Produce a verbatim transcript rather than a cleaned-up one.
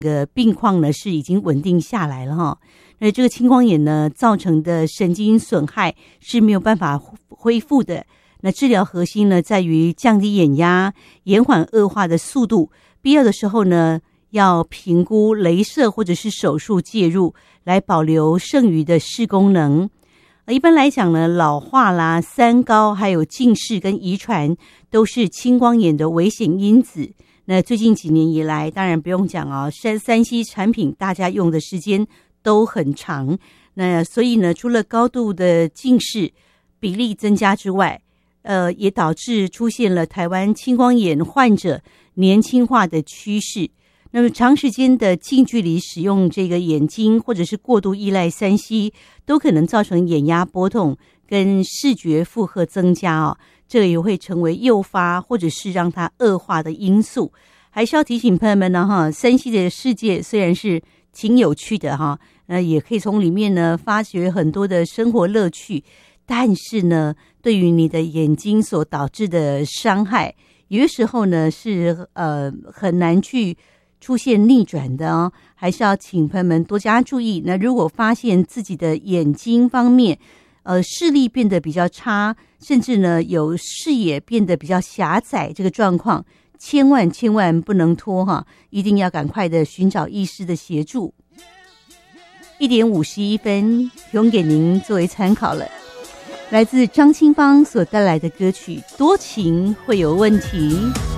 个病况呢是已经稳定下来了哈。那这个青光眼呢造成的神经损害是没有办法恢复的。那治疗核心呢在于降低眼压，延缓恶化的速度，必要的时候呢要评估雷射或者是手术介入，来保留剩余的视功能。一般来讲呢，老化啦、三高还有近视跟遗传都是青光眼的危险因子。那最近几年以来，当然不用讲哦，三三 C 产品大家用的时间都很长，那所以呢，除了高度的近视比例增加之外，呃，也导致出现了台湾青光眼患者年轻化的趋势。那么长时间的近距离使用这个眼睛，或者是过度依赖三 C， 都可能造成眼压波动跟视觉负荷增加哦，这也会成为诱发或者是让它恶化的因素。还是要提醒朋友们呢哈，三 C 的世界虽然是挺有趣的哈，那也可以从里面呢发掘很多的生活乐趣，但是呢，对于你的眼睛所导致的伤害，有的时候呢是呃很难去出现逆转的哦，还是要请朋友们多加注意。那如果发现自己的眼睛方面，呃，视力变得比较差，甚至呢有视野变得比较狭窄，这个状况，千万千万不能拖哈，一定要赶快的寻找医师的协助。一点五十一分，提供给您作为参考了。来自张清芳所带来的歌曲《多情会有问题》。